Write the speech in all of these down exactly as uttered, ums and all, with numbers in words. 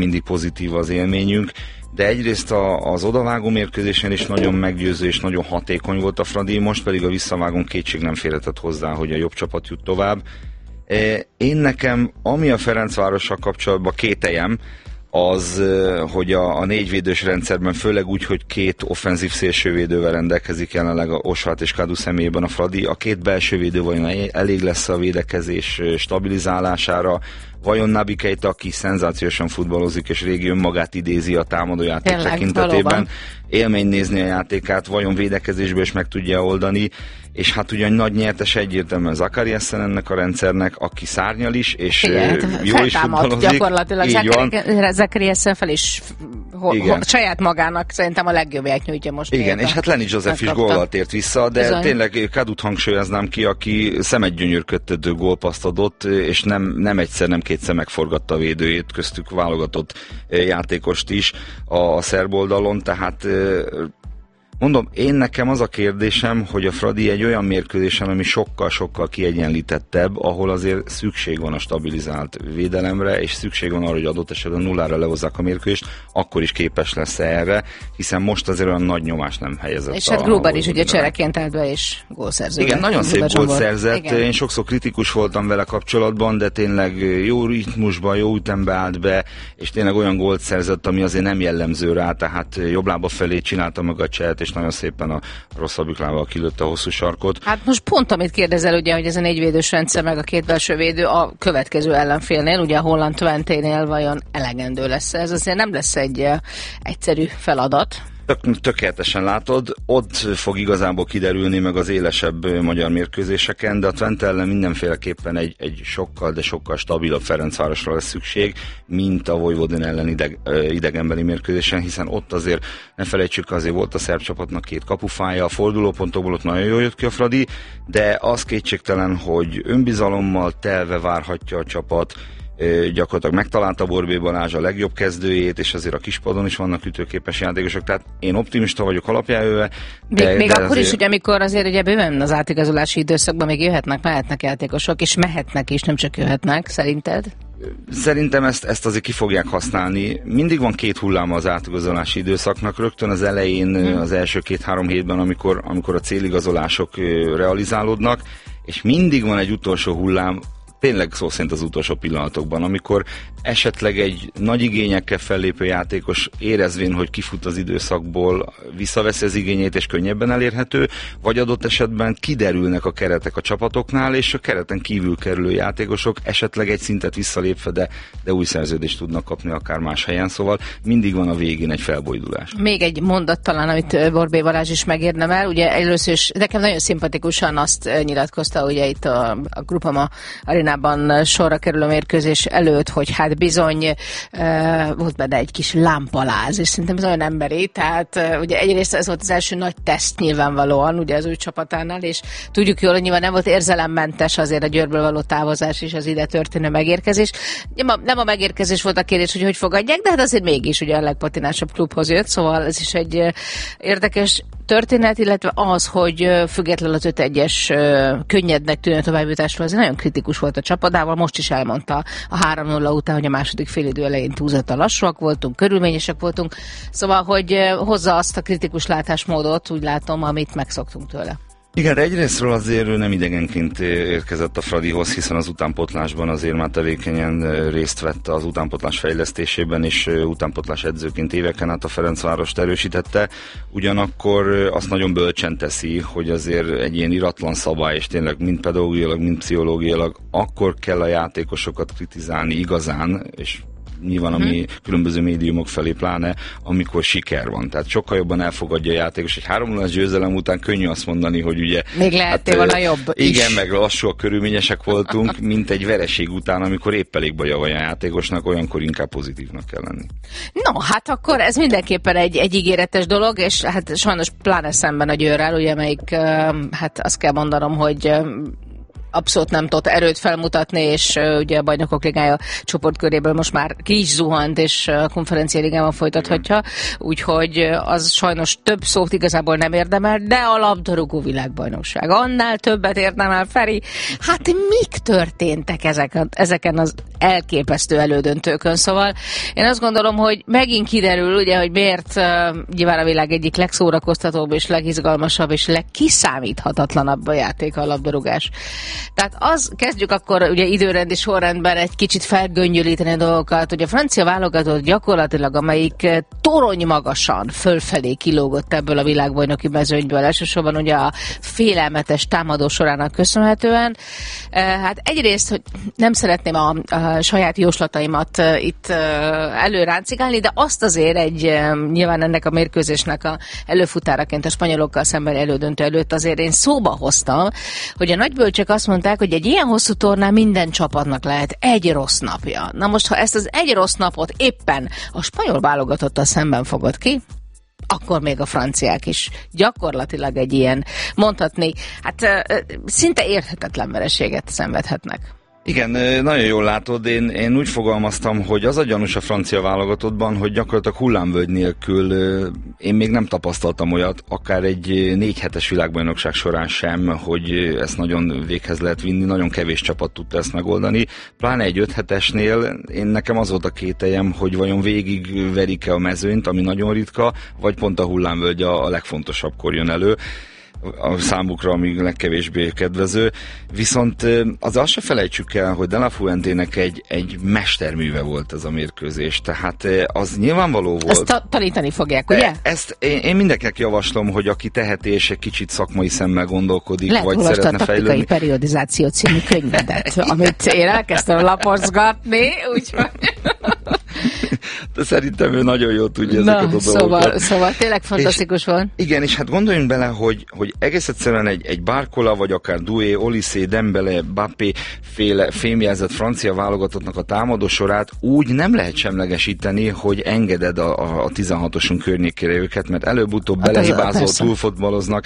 mindig pozitív az élményünk, de egyrészt a, az odavágó mérkőzésen is nagyon meggyőző és nagyon hatékony volt a Fradi, most pedig a visszavágón kétség nem férhetett hozzá, hogy a jobb csapat jut tovább. Én nekem, ami a Ferencvárossal kapcsolatban kételjem, az, hogy a, a négyvédős rendszerben, főleg úgy, hogy két offenzív szélsővédővel rendelkezik jelenleg a Osvát és Kadu személyében a Fradi, a két belső védő vajon elég lesz a védekezés stabilizálására, vajon Naby Keita, aki szenzációsan futballozik és régi önmagát idézi a támadójáték tekintetében, valóban élmény nézni a játékát, vajon védekezésből is meg tudja oldani, és hát ugyan nagy nyertes egyértelműen Zakariasen ennek a rendszernek, aki szárnyal is, és igen, jól is futballozik. Gyakorlatilag Zakariasen fel is ho, ho, saját magának szerintem a legjobbját nyújtja most. Igen, és hát Lenny Joseph is góllal tért vissza, de bizony. Tényleg Kadut hangsúlyoznám ki, aki szemet gyönyörködtető gólpaszt adott, és nem, nem egyszer, nem kétszer megforgatta a védőjét, köztük válogatott játékost is a szerb oldalon, tehát mondom, én nekem az a kérdésem, hogy a Fradi egy olyan mérkőzésen, ami sokkal-sokkal kiegyenlítettebb, ahol azért szükség van a stabilizált védelemre, és szükség van arra, hogy adott esetben nullára lehozzák a mérkőzést, akkor is képes lesz erre, hiszen most azért olyan nagy nyomás nem helyezett. És hát Gruber is ugye csereként állt be, és gólszerző. Igen, nagyon szép gólt szerzett. Igen. Én sokszor kritikus voltam vele kapcsolatban, de tényleg jó ritmusban, jó ütembe állt be, és tényleg olyan gólt szerzett, ami azért nem jellemző rá, tehát jobb lába felé csinálta meg a cselt, és nagyon szépen a rosszabbik lábbal kilőtte a hosszú sarkot. Hát most pont amit kérdezel, ugye, hogy ez a négyvédős rendszer, meg a két belső védő a következő ellenfélnél, ugye a Holland Twenténél vajon elegendő lesz ez? Azért nem lesz egy uh, egyszerű feladat. Tök, tökéletesen látod, ott fog igazából kiderülni meg az élesebb magyar mérkőzéseken, de a Twente ellen mindenféleképpen egy, egy sokkal, de sokkal stabilabb Ferencvárosra lesz szükség, mint a Vojvodin ellen ideg, idegenbeli mérkőzésen, hiszen ott azért, ne felejtsük, azért volt a szerb csapatnak két kapufája, a fordulópontokból ott nagyon jól jött ki a Fradi, de az kétségtelen, hogy önbizalommal telve várhatja a csapat, gyakorlatilag megtalálta Borbély Balázs a legjobb kezdőjét, és azért a kispadon is vannak ütőképes játékosok, tehát én optimista vagyok alapjáőve. Még, de, még de akkor azért... is, ugye, amikor azért ugye bőven az átigazolási időszakban még jöhetnek, mehetnek játékosok, és mehetnek is, nem csak jöhetnek, szerinted? Szerintem ezt, ezt azért ki fogják használni. Mindig van két hulláma az átigazolási időszaknak, rögtön az elején, hmm. az első két-három hétben, amikor, amikor a céligazolások realizálódnak, és mindig van egy utolsó hullám, tényleg szó szerint az utolsó pillanatokban, amikor esetleg egy nagy igényekkel fellépő játékos érezvén, hogy kifut az időszakból, visszaveszi az igényét és könnyebben elérhető, vagy adott esetben kiderülnek a keretek a csapatoknál, és a kereten kívül kerülő játékosok esetleg egy szintet visszalépve, de, de új szerződést tudnak kapni akár más helyen, szóval mindig van a végén egy felbojdulás. Még egy mondat talán, amit Borbély Balázs is megérdemel, ugye először is nekem nagyon szimpatikusan azt nyilatkozta, ugye itt a, a Grupama arénában sorra kerül a mérkőzés előtt, hogy hát bizony uh, volt benne egy kis lámpaláz, és szerintem ez olyan emberi, tehát uh, ugye egyrészt ez volt az első nagy teszt nyilvánvalóan, ugye az új csapatánál, és tudjuk jól, hogy nyilván nem volt érzelemmentes azért a Győrből való távozás és az ide történő megérkezés. Nem a megérkezés volt a kérdés, hogy hogy fogadják, de hát azért mégis ugye a legpatinásabb klubhoz jött, szóval ez is egy uh, érdekes történet, illetve az, hogy uh, függetlenül az öt egyes uh, könnyednek tűnő továbbjutásról, azért nagyon kritikus volt a csapatával, most is elmondta a három nulla után, hogy a második félidő elején túlzottan lassúak voltunk, körülményesek voltunk, szóval, hogy hozza azt a kritikus látásmódot, úgy látom, amit megszoktunk tőle. Igen, egyrésztről azért nem idegenként érkezett a Fradihoz, hiszen az utánpotlásban azért már tevékenyen részt vett az utánpotlás fejlesztésében, és utánpotlás edzőként éveken át a Ferencvárost erősítette. Ugyanakkor azt nagyon bölcsen teszi, hogy azért egy ilyen iratlan szabály, és tényleg mind pedagógiailag, mind pszichológiailag akkor kell a játékosokat kritizálni igazán, és nyilván, ami hmm. különböző médiumok felé pláne, amikor siker van. Tehát sokkal jobban elfogadja a játékos. Egy három nullás győzelem után könnyű azt mondani, hogy ugye... Még lehettél hát, volna jobb igen, is. meg lassúak, körülményesek voltunk, mint egy vereség után, amikor épp elég baja van a játékosnak, olyankor inkább pozitívnak kell lenni. No, hát akkor ez mindenképpen egy, egy ígéretes dolog, és hát sajnos pláne szemben a Győrrel, ugye, melyik, hát azt kell mondanom, hogy abszolút nem tudott erőt felmutatni, és uh, ugye a Bajnokok Ligája csoportköréből most már ki is zuhant, és a Konferencia Ligában folytathatja, úgyhogy az sajnos több szót igazából nem érdemel, de a labdarúgó világbajnokság annál többet érdemel, Feri. Hát mik történtek ezek, ezeken az elképesztő elődöntőkön, szóval én azt gondolom, hogy megint kiderül, ugye, hogy miért uh, nyilván a világ egyik legszórakoztatóbb és legizgalmasabb és legkiszámíthatatlanabb a játék a labdarúgás. Tehát az, kezdjük akkor ugye időrendi sorrendben egy kicsit felgöngyölíteni a dolgokat, hogy a francia válogatott gyakorlatilag, amelyik torony magasan fölfelé kilógott ebből a világbajnoki mezőnyből, elsősorban ugye a félelmetes támadó sorának köszönhetően. Hát egyrészt, hogy nem szeretném a, a saját jóslataimat itt előráncigálni, de azt azért egy nyilván ennek a mérkőzésnek a előfutáraként a spanyolokkal szemben elődöntő előtt azért én szóba hoztam, hogy a nagybölcsök azt mondták, hogy egy ilyen hosszú tornán minden csapatnak lehet egy rossz napja. Na most, ha ezt az egy rossz napot éppen a spanyol válogatottal szemben fogod ki, akkor még a franciák is gyakorlatilag egy ilyen, mondhatni, hát szinte érthetetlen vereséget szenvedhetnek. Igen, nagyon jól látod, én, én úgy fogalmaztam, hogy az a gyanús a francia válogatottban, hogy gyakorlatilag hullámvölgy nélkül én még nem tapasztaltam olyat, akár egy négy hetes világbajnokság során sem, hogy ezt nagyon véghez lehet vinni, nagyon kevés csapat tudta ezt megoldani. Pláne egy öt hetesnél én nekem az volt a kételjem, hogy vajon végig verik-e a mezőnyt, ami nagyon ritka, vagy pont a hullámvölgy a, a legfontosabbkor jön elő a számukra, amíg legkevésbé kedvező. Viszont az azt se felejtsük el, hogy De La Fuentének egy, egy mesterműve volt ez a mérkőzés. Tehát az nyilvánvaló volt. Ezt ta- tanítani fogják, ugye? Ezt én, én mindenkinek javaslom, hogy aki teheti és egy kicsit szakmai szemmel gondolkodik, Lehet, vagy szeretne fejlődni. Lehet, olvasta a Taktikai Periodizáció című könyvedet, amit én elkezdtem lapozgatni, úgyhogy... De szerintem ő nagyon jól tudja Na, ezeket a szóval, dolgokat. Szóval tényleg fantasztikus volt. Igen, és hát gondoljunk bele, hogy, hogy egész egyszerűen egy, egy Barcola, vagy akár Doué, Olysée, Dembele, Mbappé féle fémjelzett francia válogatottnak a támadó sorát úgy nem lehet semlegesíteni, hogy engeded a, a, a tizenhatosunk környékére őket, mert előbb-utóbb hát belehibázol, túlfotbaloznak.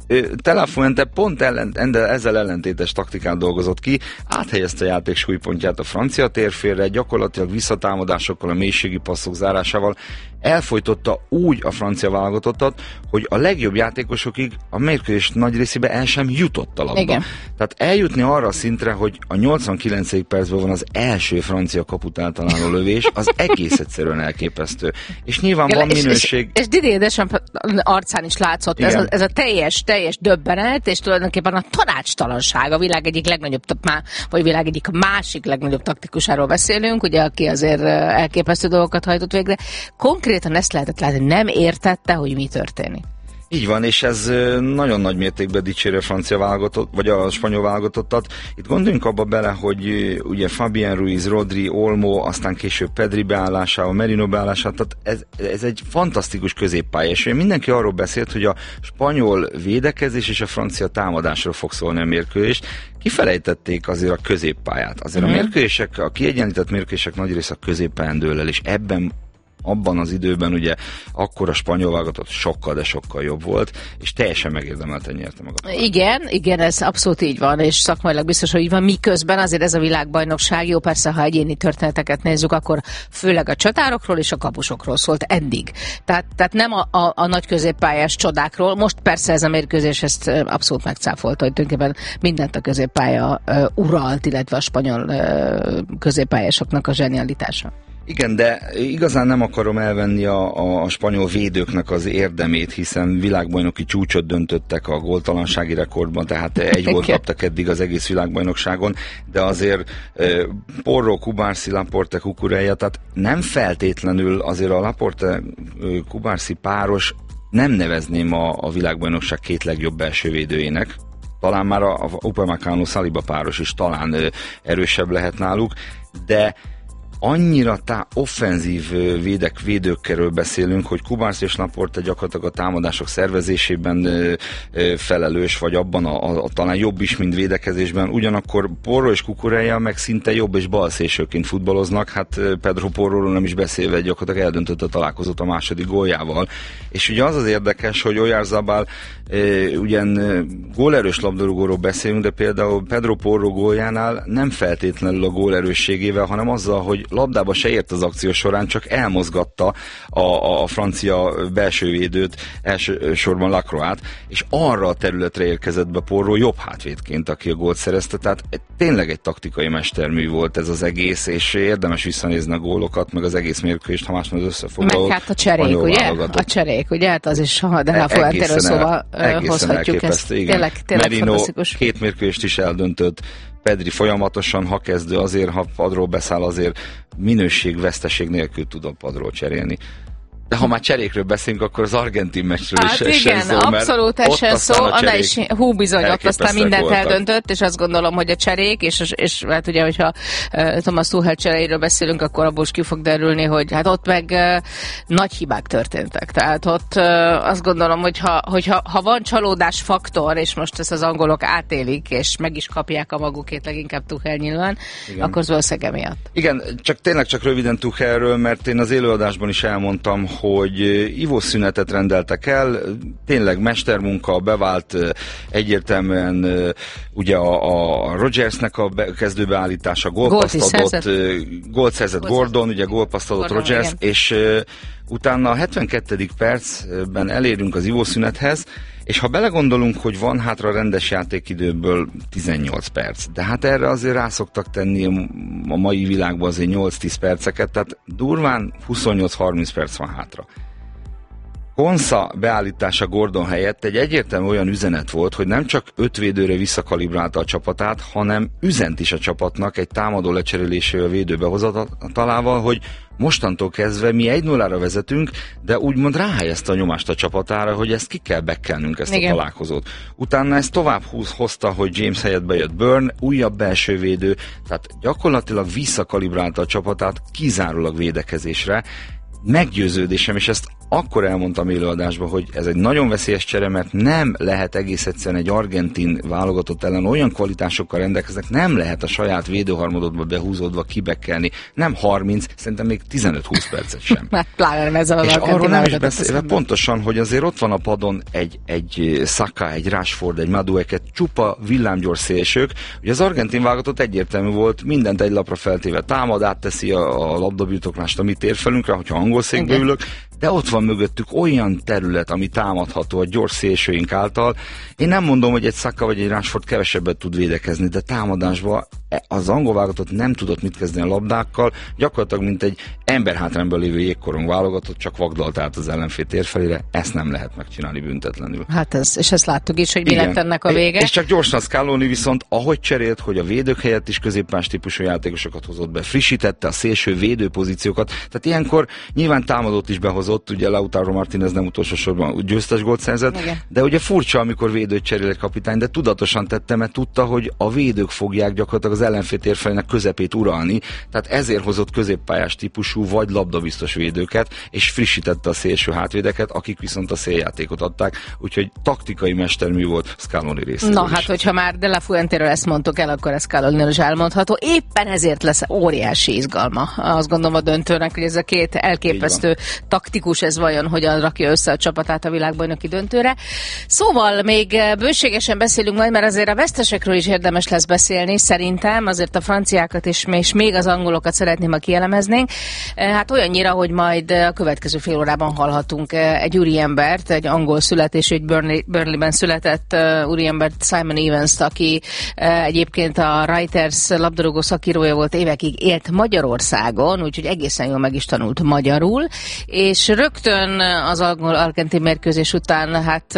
De La Fuente pont ellen, ezzel ellentétes taktikán dolgozott ki, áthelyezte a játék súlypontját a francia térfélre, gyakorlatilag visszatámadásokkal, a mélységi passzok zárásával elfojtotta úgy a francia válogatottat, hogy a legjobb játékosokig a mérkőzés nagy részében el sem jutott a labda. Igen. Tehát eljutni arra a szintre, hogy a nyolcvankilencedik percben van az első francia kaput eltaláló lövés, az egész egyszerűen elképesztő. És nyilván van és, minőség... És, és Didier Deschamps arcán is látszott ez a, ez a teljes, teljes döbbenet, és tulajdonképpen a tanácstalanság, a világ egyik legnagyobb, vagy világ egyik másik legnagyobb taktikusáról beszélünk, ugye, aki azért elképesztő dolgokat hajtott végre. Konkrétan ezt lehetett látni, nem értette, hogy mi történik. Így van, és ez nagyon nagy mértékben dicséri a francia válogatott, vagy a spanyol válogatottat. Itt gondoljunk abba bele, hogy ugye Fabien Ruiz, Rodri, Olmo, aztán később Pedri beállásával, Merino beállásával, tehát ez, ez egy fantasztikus középpálya, és mindenki arról beszélt, hogy a spanyol védekezés és a francia támadásról fog szólni a mérkőzést. Kifelejtették azért a középpályát. Azért mm. a mérkőzések, a kiegyenlített mérkőzések nagy része a középpályán dől el, és ebben abban az időben ugye akkor a spanyol válogatott sokkal, de sokkal jobb volt, és teljesen megérdemelten nyerte magát. Igen, igen, ez abszolút így van, és szakmailag biztos, hogy így van, miközben azért ez a világbajnokság, jó persze, ha egyéni történeteket nézzük, akkor főleg a csatárokról és a kapusokról szólt eddig. Tehát, tehát nem a, a, a nagy középpályás csodákról, most persze ez a mérkőzés ezt abszolút megcáfolta, hogy tulajdonképpen mindent a középpálya uh, uralt, illetve a spanyol uh, középpályásoknak a zsenialitása. Igen, de igazán nem akarom elvenni a, a, a spanyol védőknek az érdemét, hiszen világbajnoki csúcsot döntöttek a góltalansági rekordban, tehát egy gólt kaptak eddig az egész világbajnokságon, de azért eh, Porro, Kubarsi, Laporte, Cucurella, tehát nem feltétlenül azért a Laporte, Kubarsi páros nem nevezném a, a világbajnokság két legjobb belső védőjének. Talán már a, a Upamecano Saliba páros is talán eh, erősebb lehet náluk, de annyira tá offenzív védek, védőkről beszélünk, hogy Kubarsz és Laporte gyakorlatilag a támadások szervezésében ö, ö, felelős, vagy abban a, a, a talán jobb is, mint védekezésben. Ugyanakkor Porro és Cucurella meg szinte jobb és balszélsőként futballoznak, hát Pedro Porróról nem is beszélve, gyakorlatilag eldöntött a találkozót a második góljával. És ugye az az érdekes, hogy Oyarzabal ö, ugyan gólerős labdarúgóról beszélünk, de például Pedro Porro góljánál nem feltétlenül a gólerősségével, hanem azzal, hogy labdába se ért az akció során, csak elmozgatta a, a francia belső védőt, elsősorban Lacroixot, és arra a területre érkezett be Porro jobb hátvédként, aki a gólt szerezte, tehát tényleg egy taktikai mestermű volt ez az egész, és érdemes visszanézni a gólokat, meg az egész mérkőzést, ha más az összefoglalót. Meg hát a cserék, ugye? A cserék, ugye? Hát az is, de a Fuentéről szóval hozhatjuk ezt. Tényleg, tényleg Merino két mérkőzést is eldöntött, Pedri folyamatosan, ha kezdő, azért, ha padról beszáll, azért minőség-veszteség nélkül tud a padról cserélni. De ha már cserékről beszélünk, akkor az argentin meccsről hát is igen, szó, abszolút essen szó, annál is hú bizony, ott aztán mindent voltak. Eldöntött, és azt gondolom, hogy a cserék, és, és hát ugye, hogyha uh, Thomas Tuchel cseréiről beszélünk, akkor abból is ki fog derülni, hogy hát ott meg uh, nagy hibák történtek. Tehát ott uh, azt gondolom, hogy ha, hogyha, ha van csalódás faktor, és most ezt az angolok átélik, és meg is kapják a magukét, leginkább Tuchel nyilván, igen. Akkor az valószínűleg emiatt. Igen, csak tényleg csak röviden Tuchelről, mert én az élőadásban is elmondtam, hogy ivószünetet rendeltek el, tényleg mestermunka, bevált egyértelműen ugye a, a Rodgersnek a be, kezdőbeállítása, gólpaszt adott, gólt szerzett Gordon, ugye gólpaszt adott Rodgers, igen. És uh, utána a hetvenkettedik percben elérünk az ivószünethez, és ha belegondolunk, hogy van hátra rendes játékidőből tizennyolc perc, de hát erre azért rá szoktak tenni a mai világban azért nyolc-tíz perceket, tehát durván huszonnyolc-harminc perc van hátra. Konsa beállítása Gordon helyett egy egyértelmű olyan üzenet volt, hogy nem csak öt védőre visszakalibrálta a csapatát, hanem üzent is a csapatnak egy támadó lecserélésével védőbe hozatalával, hogy mostantól kezdve mi egy nullára vezetünk, de úgymond ráhelyezte a nyomást a csapatára, hogy ezt ki kell bekkelnünk, ezt igen. A találkozót. Utána ezt tovább hozta, hogy James helyett bejött Burn, újabb belső védő, tehát gyakorlatilag visszakalibrálta a csapatát kizárólag védekezésre. Meggyőződésem, és ezt akkor elmondtam élőadásban, hogy ez egy nagyon veszélyes csere, mert nem lehet egész egyszerűen egy argentin válogatott ellen olyan kvalitásokkal rendelkeznek, nem lehet a saját védőharmadodba behúzódva kibekkelni, nem harminc, szerintem még tizenöt-húsz percet sem. Hát pláne ez az és arról nem is beszélve pontosan, hogy azért ott van a padon egy, egy Saka, egy Rashford, egy Madueke, csupa villámgyors szélsők. Ugye az argentin válogatott egyértelmű volt, mindent egy lapra feltéve támad, átteszi a, a labdabirtoklást a mi térfelünkre, hogyha angol székbe ülök, de ott van mögöttük olyan terület, ami támadható a gyors szélsőink által. Én nem mondom, hogy egy Saka vagy egy Rashford kevesebbet tud védekezni, de támadásban az angol válogatott nem tudott mit kezdeni a labdákkal, gyakorlatilag mint egy emberhátrányban lévő jégkorong válogatott, csak vagdalt át az ellenfél térfelére, ezt nem lehet megcsinálni büntetlenül. Hát ez, és ezt láttuk is, hogy mi lett ennek a vége. És csak gyorsan Scaloni viszont, ahogy cserélt, hogy a védők helyett is középpás típusú játékosokat hozott be, frissítette a szélső védőpozíciókat, tehát ilyenkor nyilván támadót is behozott, ugye Lautaro Martínez nem utolsó sorban győztes gólt szerzett, igen. De ugye furcsa, amikor védőt cserél egy kapitány, de tudatosan tette, mert tudta, hogy a védők fogják gyakorlatilag az ellenfél térfelének közepét uralni, tehát ezért hozott középpályás típusú vagy labdabiztos védőket, és frissítette a szélső hátvédeket, akik viszont a széljátékot adták, úgyhogy taktikai mestermű volt Scaloni részéről. Na is. hát, hogyha már De La Fuentéről ezt mondtuk el, akkor ez Scaloniról is elmondható. Éppen ezért lesz óriási izgalma. Azt gondolom a döntőnek, hogy ez a két elképesztő taktikus, ez vajon hogyan rakja össze a csapatát a világbajnoki döntőre. Szóval még bőségesen beszélünk majd, mert azért a vesztesekről is érdemes lesz beszélni, szerintem, azért a franciákat és még az angolokat szeretném, ha kielemeznénk. Hát olyannyira, hogy majd a következő fél órában hallhatunk egy úriembert, egy angol születésű, egy Burnley, Burnleyben született úriembert, Simon Evans-t, aki egyébként a Reuters labdarúgó szakírója volt, évekig élt Magyarországon, úgyhogy egészen jól meg is tanult magyarul, és rögtön az angol-argentin mérkőzés után hát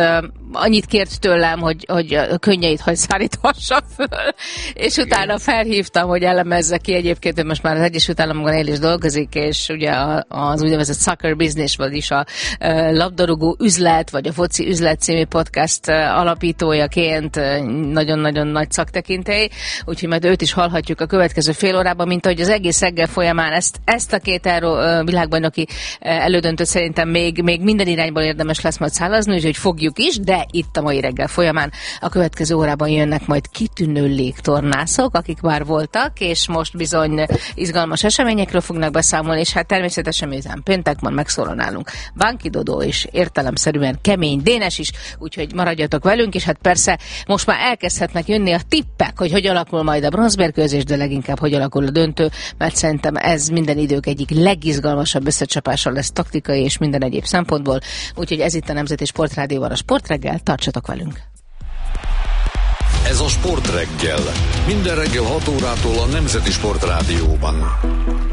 annyit kért tőlem, hogy, hogy a könnyeit hagy száríthassam föl, és utána felhívtam, hogy elemezze ki egyébként, hogy most már az Egyesült Államokban él és dolgozik, és ugye az úgynevezett soccer business, vagyis a labdarúgó üzlet, vagy a foci üzlet című podcast alapítójaként nagyon-nagyon nagy szaktekintély, úgyhogy majd őt is hallhatjuk a következő fél órában, mint ahogy az egész reggel folyamán ezt, ezt a két Euró világbajnoki elődöntőt szerintem még, még minden irányból érdemes lesz majd szállazni, úgyhogy fogjuk is, de itt a mai reggel folyamán a következő órában jönnek majd kitűnő légtornászok, akik már voltak, és most bizony izgalmas eseményekről fognak beszámolni, és hát természetesen miután péntek van, megszólalnálunk Bánki Dodó és értelemszerűen Kemény Dénes is, úgyhogy maradjatok velünk, és hát persze most már elkezdhetnek jönni a tippek, hogy hogy alakul majd a bronzmérkőzés, de leginkább hogy alakul a döntő, mert szerintem ez minden idők egyik legizgalmasabb összecsapása lesz taktikai és minden egyéb szempontból, úgyhogy ez itt a Nemzeti Sportrádióban a Sportreggel, tartsatok velünk! Ez a Sportreggel. Minden reggel hat órától a Nemzeti Sportrádióban.